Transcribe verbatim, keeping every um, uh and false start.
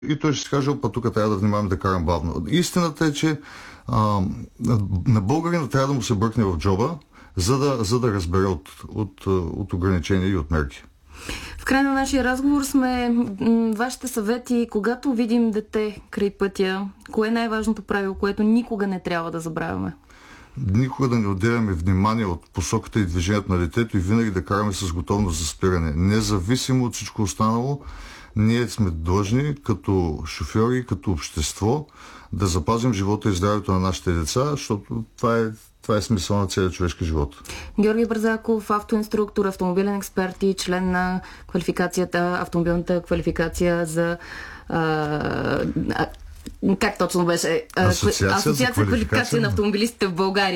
И той ще си каже, опа, тук трябва да внимавам да карам бавно. Истината е, че а, на българина трябва да му се бръкне в джоба, за да, за да разбере от, от, от ограничения и от мерки. В край на нашия разговор сме м- вашите съвети, когато видим дете край пътя, кое е най-важното правило, което никога не трябва да забравяме? Никога да не отделяме внимание от посоката и движението на детето и винаги да караме с готовност за спиране. Независимо от всичко останало, ние сме длъжни като шофьори, като общество да запазим живота и здравето на нашите деца, защото това е, това е смисъл на целия човешки живот. Георги Бързаков, автоинструктор, автомобилен експерт и член на квалификацията, автомобилната квалификация за а, как точно беше? Асоциация, Асоциация за квалификация на автомобилистите в България.